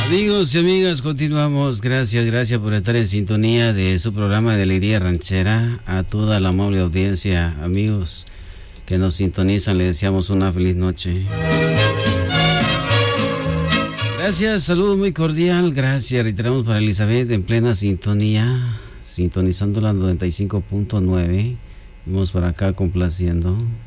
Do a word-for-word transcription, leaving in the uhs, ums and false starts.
Amigos y amigas, continuamos. Gracias, gracias por estar en sintonía de su programa de Alegría Ranchera. A toda la amable audiencia, amigos que nos sintonizan, les deseamos una feliz noche. Gracias, saludo muy cordial. Gracias, reiteramos para Elizabeth en plena sintonía, sintonizando la noventa y cinco punto nueve. Vamos por acá complaciendo.